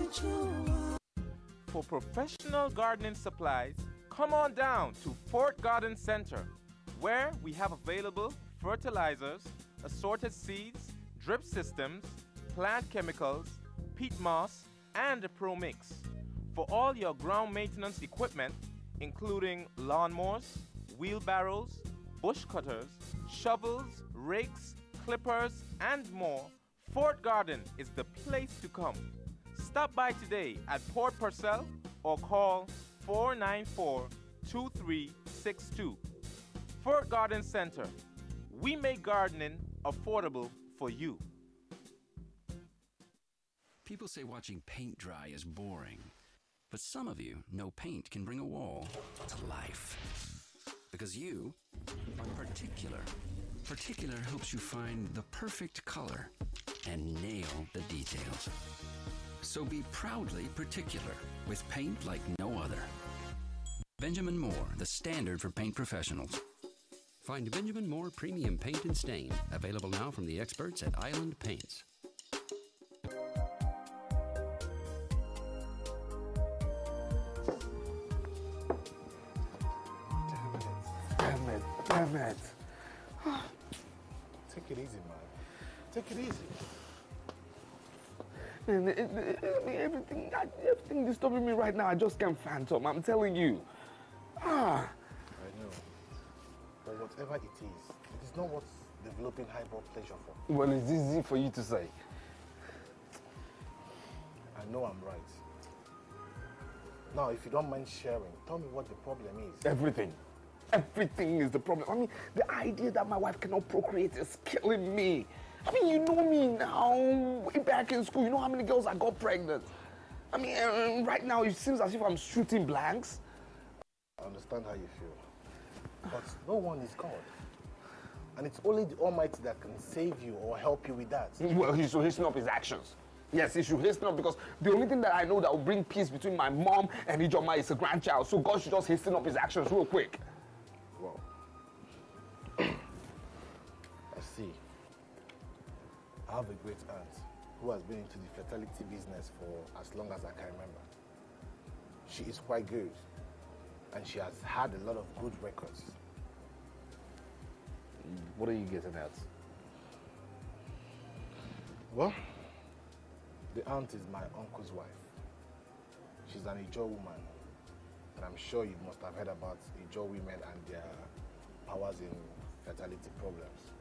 For professional gardening supplies, come on down to Fort Garden Center, where we have available fertilizers, assorted seeds, drip systems, plant chemicals, peat moss, and a Pro Mix. For all your ground maintenance equipment, including lawnmowers, wheelbarrows, bush cutters, shovels, rakes, clippers, and more, Fort Garden is the place to come. Stop by today at Port Purcell or call 494-2362. Fort Garden Center. We make gardening affordable for you. People say watching paint dry is boring, but some of you know paint can bring a wall to life. Because you are particular. Particular helps you find the perfect color and nail the details. So be proudly particular with paint like no other. Benjamin Moore, the standard for paint professionals. Find Benjamin Moore Premium Paint and Stain, available now from the experts at Island Paints. Damn it. Take it easy, man. Take it easy. Man, everything disturbing me right now, I just can't phantom. I'm telling you. I know. But whatever it is not what's developing high blood pressure for. Well, it's easy for you to say. I know I'm right. Now, if you don't mind sharing, tell me what the problem is. Everything. Everything is the problem. I mean, the idea that my wife cannot procreate is killing me. I mean, you know me now. Way back in school, you know how many girls I got pregnant. I mean, right now it seems as if I'm shooting blanks. I understand how you feel. But no one is God. And it's only the Almighty that can save you or help you with that. Well, he should hasten up his actions. Yes, he should hasten up because the only thing that I know that will bring peace between my mom and Ijoma is a grandchild. So God should just hasten up his actions real quick. Well, I see. I have a great aunt who has been into the fertility business for as long as I can remember. She is quite good, and she has had a lot of good records. What are you getting at? Well, the aunt is my uncle's wife. She's an Ijaw woman, and I'm sure you must have heard about Ijaw women and their powers in fertility problems.